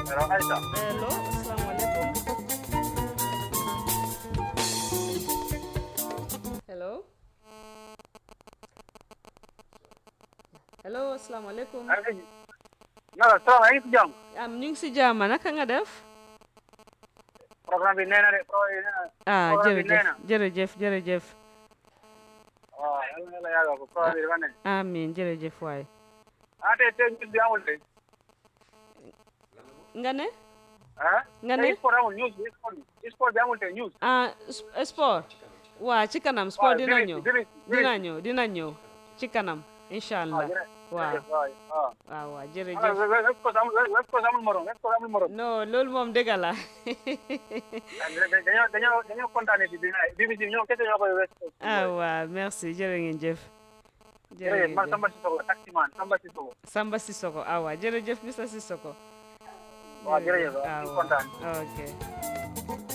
Hello, Aïssa. Hello, asalaamaaleykum. Hello. Hello, asalaamaaleykum. Naka soxna yaa ngi si jàmm. Ñu ngi si jàmm naka nga def? Programme bi nee na de programme bi nee na. jërëjëf jërëjëf. waaw yàlla yàggal ko programme bi dafa ne. Amiin jërëjëf waay. tey news bi amul tey. nga ne. nga ne tey sport amul news bi sport bi amul tey news. sport. waa ci kanam sport dina ñëw dina ñëw ci kanam incha allah. waaw jërëjëf. West Coast amul morom. non loolu moom dëgg la. dañoo kontaane ci BBC ñoo kese ñoo koy West Coast. waaw merci jërë ngeen jëf. jërëjëf man Samba Sissoko taximan Samba Sissoko waaw jërëjëf Mr Sissoko. waaw jërëjëf kontaan ok.